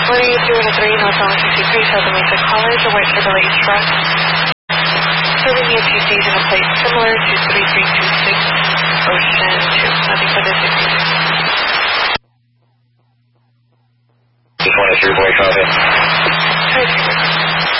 What are you doing at 3 North Island 63? South Mesa College, a white Chevrolet truck. Serving you TCs in a place similar to 3326 Ocean 2. Nothing for the 66. Just 1 3 boy, copy.